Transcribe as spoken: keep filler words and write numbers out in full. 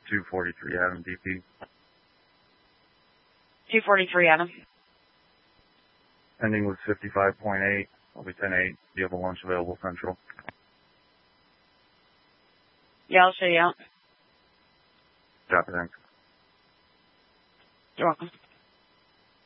two forty-three Adam, D P. two forty-three Adam. Ending with fifty-five point eight. I'll be ten eight. Do you have a lunch available Central? Yeah, I'll show you out. Copy, thanks. You're welcome.